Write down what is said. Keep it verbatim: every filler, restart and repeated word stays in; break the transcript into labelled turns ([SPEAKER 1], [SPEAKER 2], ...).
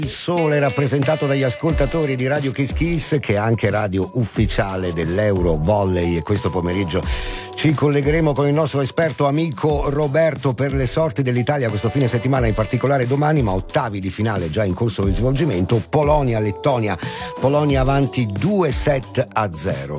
[SPEAKER 1] Il Sole rappresentato dagli ascoltatori di Radio Kiss Kiss, che è anche radio ufficiale dell'Euro Volley, e questo pomeriggio ci collegheremo con il nostro esperto amico Roberto per le sorti dell'Italia questo fine settimana, in particolare domani, ma ottavi di finale già in corso di svolgimento. Polonia-Lettonia, Polonia avanti due set a zero.